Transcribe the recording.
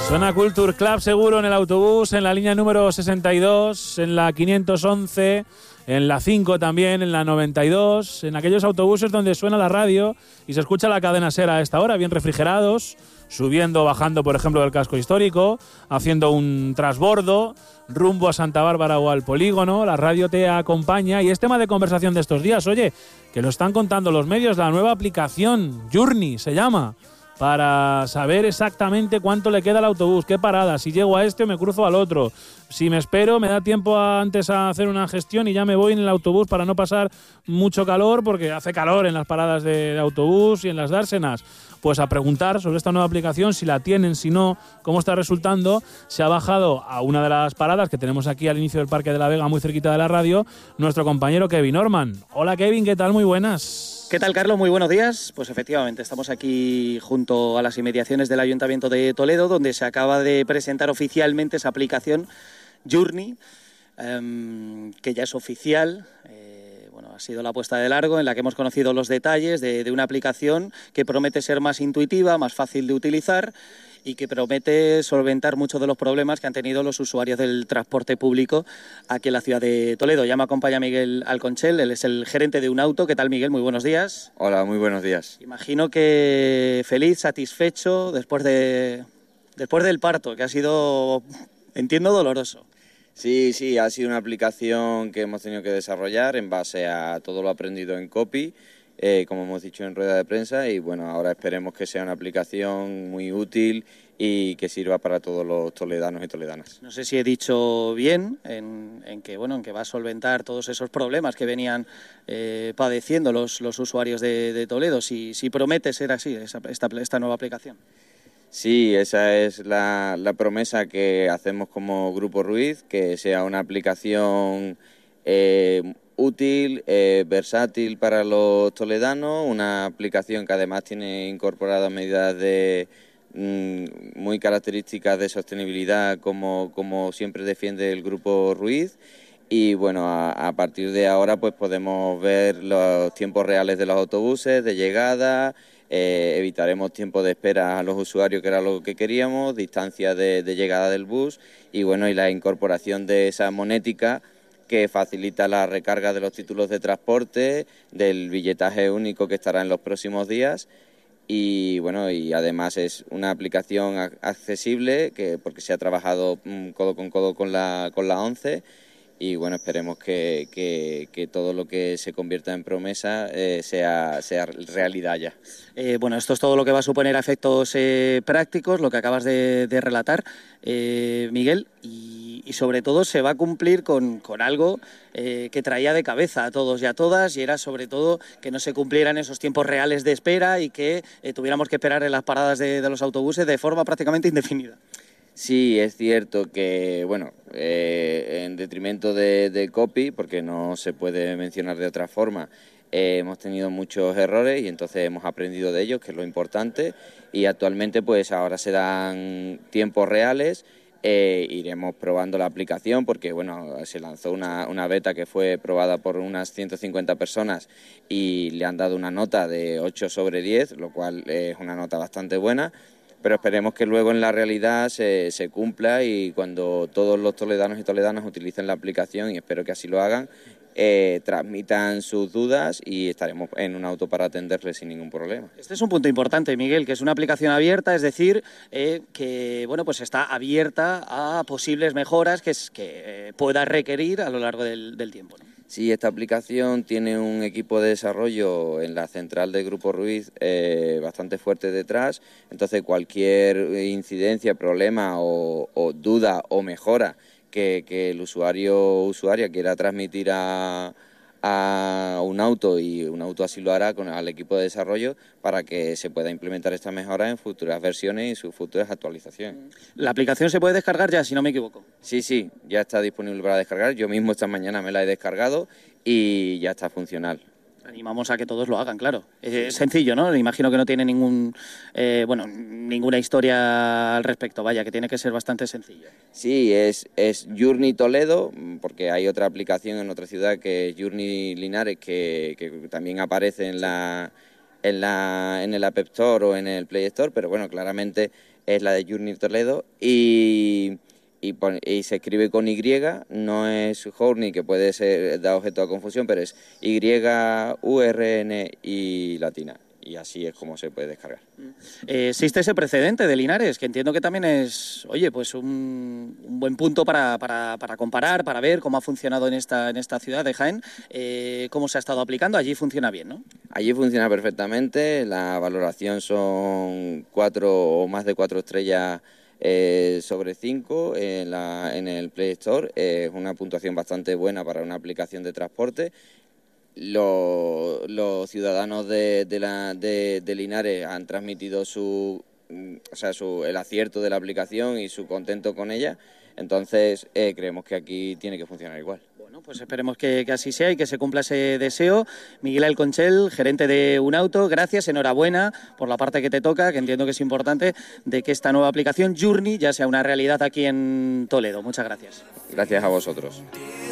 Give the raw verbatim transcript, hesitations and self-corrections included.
Suena Culture Club seguro en el autobús, en la línea número sesenta y dos, en la quinientos once, en la cinco también, en la noventa y dos, en aquellos autobuses donde suena la radio y se escucha la cadena SER a esta hora, bien refrigerados, subiendo o bajando, por ejemplo, del casco histórico, haciendo un transbordo rumbo a Santa Bárbara o al polígono. La radio te acompaña y es tema de conversación de estos días. Oye, que lo están contando los medios, la nueva aplicación Journey se llama, para saber exactamente cuánto le queda al autobús, qué parada, si llego a este o me cruzo al otro, si me espero, me da tiempo a, antes a hacer una gestión y ya me voy en el autobús para no pasar mucho calor, porque hace calor en las paradas de, de autobús y en las dársenas. Pues a preguntar sobre esta nueva aplicación, si la tienen, si no, cómo está resultando. Se ha bajado a una de las paradas que tenemos aquí al inicio del Parque de la Vega, muy cerquita de la radio, nuestro compañero Kevin Orman. Hola Kevin, ¿qué tal? Muy buenas. ¿Qué tal, Carlos? Muy buenos días. Pues efectivamente, estamos aquí junto a las inmediaciones del Ayuntamiento de Toledo, donde se acaba de presentar oficialmente esa aplicación Journey, eh, que ya es oficial. Eh, bueno, ha sido la puesta de largo en la que hemos conocido los detalles de, de una aplicación que promete ser más intuitiva, más fácil de utilizar y que promete solventar muchos de los problemas que han tenido los usuarios del transporte público aquí en la ciudad de Toledo. Ya me acompaña Miguel Alconchel, él es el gerente de Unauto. ¿Qué tal, Miguel? Muy buenos días. Hola, muy buenos días. Imagino que feliz, satisfecho después de después del parto, que ha sido, entiendo, doloroso. Sí, sí, ha sido una aplicación que hemos tenido que desarrollar en base a todo lo aprendido en Copy, eh, como hemos dicho en rueda de prensa, y bueno, ahora esperemos que sea una aplicación muy útil y que sirva para todos los toledanos y toledanas. No sé si he dicho bien en, en que bueno en que va a solventar todos esos problemas que venían eh, padeciendo los, los usuarios de, de Toledo, si, si promete ser así esa, esta, esta nueva aplicación. Sí, esa es la, la promesa que hacemos como Grupo Ruiz, que sea una aplicación eh, útil, eh, versátil para los toledanos, una aplicación que además tiene incorporadas medidas de mm, muy características de sostenibilidad, como, como siempre defiende el Grupo Ruiz. Y bueno, a, a partir de ahora pues podemos ver los tiempos reales de los autobuses, de llegada. Eh, evitaremos tiempo de espera a los usuarios, que era lo que queríamos, distancia de, de llegada del bus y bueno, y la incorporación de esa monética que facilita la recarga de los títulos de transporte, del billetaje único que estará en los próximos días y bueno, y además es una aplicación accesible que porque se ha trabajado codo con codo con la con la ONCE. Y bueno, esperemos que, que, que todo lo que se convierta en promesa eh, sea, sea realidad ya. Eh, bueno, esto es todo lo que va a suponer a efectos eh, prácticos, lo que acabas de, de relatar, eh, Miguel, y, y sobre todo se va a cumplir con, con algo eh, que traía de cabeza a todos y a todas, y era sobre todo que no se cumplieran esos tiempos reales de espera y que eh, tuviéramos que esperar en las paradas de, de los autobuses de forma prácticamente indefinida. Sí, es cierto que, bueno, eh, en detrimento de, de Copy, porque no se puede mencionar de otra forma, eh, hemos tenido muchos errores y entonces hemos aprendido de ellos, que es lo importante, y actualmente pues ahora se dan tiempos reales, eh, iremos probando la aplicación porque, bueno, se lanzó una, una beta que fue probada por unas ciento cincuenta personas y le han dado una nota de ocho sobre diez, lo cual es una nota bastante buena. Pero esperemos que luego en la realidad se, se cumpla y cuando todos los toledanos y toledanas utilicen la aplicación, y espero que así lo hagan, eh, transmitan sus dudas y estaremos en un auto para atenderles sin ningún problema. Este es un punto importante, Miguel, que es una aplicación abierta, es decir, eh, que bueno, pues está abierta a posibles mejoras que, es, que eh, pueda requerir a lo largo del, del tiempo, ¿no? Sí, esta aplicación tiene un equipo de desarrollo en la central del Grupo Ruiz eh, bastante fuerte detrás, entonces cualquier incidencia, problema o, o duda o mejora que, que el usuario o usuaria quiera transmitir a, a un auto, y un auto así lo hará con al equipo de desarrollo para que se pueda implementar esta mejora en futuras versiones y sus futuras actualizaciones. La aplicación se puede descargar ya, si no me equivoco. Sí, sí, ya está disponible para descargar. Yo mismo esta mañana me la he descargado y ya está funcional. Animamos a que todos lo hagan, claro. Es sencillo, ¿no? Imagino que no tiene ningún, eh, bueno, ninguna historia al respecto, vaya, que tiene que ser bastante sencillo. Sí, es, es Journey Toledo, porque hay otra aplicación en otra ciudad que es Journey Linares, que, que también aparece en la, en la en el App Store o en el Play Store, pero bueno, claramente es la de Journey Toledo, y, y, pon, y se escribe con Y, no es Journey, que puede ser da objeto a confusión, pero es Y, U, R, N y latina. Y así es como se puede descargar. Eh, existe ese precedente de Linares, que entiendo que también es, oye, pues un, un buen punto para, para, para comparar, para ver cómo ha funcionado en esta, en esta ciudad de Jaén, eh, cómo se ha estado aplicando. Allí funciona bien, ¿no? Allí funciona perfectamente, la valoración son cuatro o más de cuatro estrellas eh, sobre cinco en, la, en el Play Store. Es una puntuación bastante buena para una aplicación de transporte. Los, los ciudadanos de, de, la, de, de Linares han transmitido su, o sea, su, el acierto de la aplicación y su contento con ella, entonces eh, creemos que aquí tiene que funcionar igual. Bueno, pues esperemos que, que así sea y que se cumpla ese deseo. Miguel Alconchel, gerente de Unauto, gracias, enhorabuena por la parte que te toca, que entiendo que es importante, de que esta nueva aplicación Journey ya sea una realidad aquí en Toledo. Muchas gracias. Gracias a vosotros.